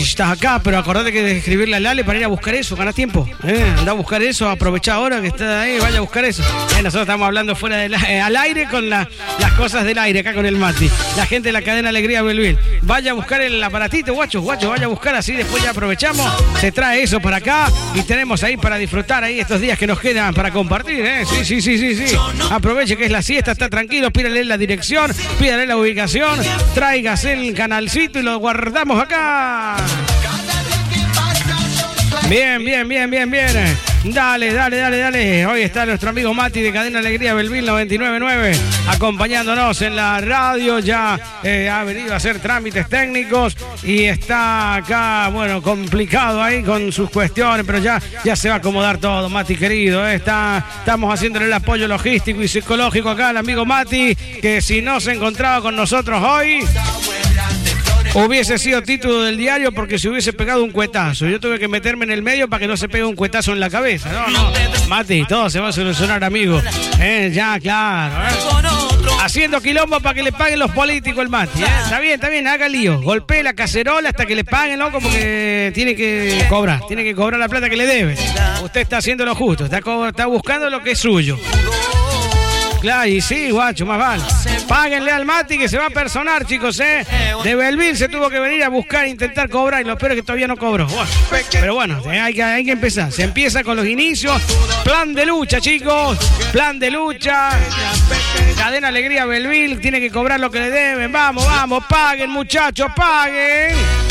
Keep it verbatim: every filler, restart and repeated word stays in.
estás acá, pero acordate que de escribirle a Lale para ir a buscar eso, ganás tiempo. Eh, anda a buscar eso, aprovecha ahora que está ahí, vaya a buscar eso. Eh, nosotros estamos hablando fuera del eh, al aire con la, las cosas del aire, acá con el Mati. La gente de la cadena Alegría Belville. Vaya a buscar el aparatito, guachos, guachos, vaya a buscar así, después ya aprovechamos, se trae eso para acá y tenemos ahí para disfrutar ahí estos días que nos quedan para compartir, ¿eh? Sí, sí, sí, sí, sí. Aproveche que es la siesta, está tranquilo, pídale la dirección, pídale la ubicación, tráigase el canalcito y lo guardamos acá. Bien, bien, bien, bien, bien. Dale, dale, dale, dale. Hoy está nuestro amigo Mati de Cadena Alegría Belville noventa y nueve punto nueve acompañándonos en la radio. Ya eh, ha venido a hacer trámites técnicos y está acá, bueno, complicado ahí con sus cuestiones, pero ya, ya se va a acomodar todo, Mati querido. Eh. Está, estamos haciéndole el apoyo logístico y psicológico acá al amigo Mati, que si no se encontraba con nosotros hoy, hubiese sido título del diario porque se hubiese pegado un cuetazo. Yo tuve que meterme en el medio para que no se pegue un cuetazo en la cabeza. No, no. Mati, todo se va a solucionar, amigo. Eh, ya, claro. Eh. Haciendo quilombo para que le paguen los políticos el Mati. Eh. Está bien, está bien, haga lío. Golpee la cacerola hasta que le paguen, ¿no? Como que tiene que cobrar. Tiene que cobrar la plata que le debe. Usted está haciendo lo justo. Está, está buscando lo que es suyo. Claro, y sí, guacho, más vale. Páguenle al Mati que se va a personar, chicos, ¿eh? De Belville se tuvo que venir a buscar, intentar cobrar, y lo peor es que todavía no cobró. Pero bueno, hay que, hay que empezar. Se empieza con los inicios. Plan de lucha, chicos. Plan de lucha. Cadena Alegría Belville tiene que cobrar lo que le deben. Vamos, vamos, paguen, muchachos, paguen.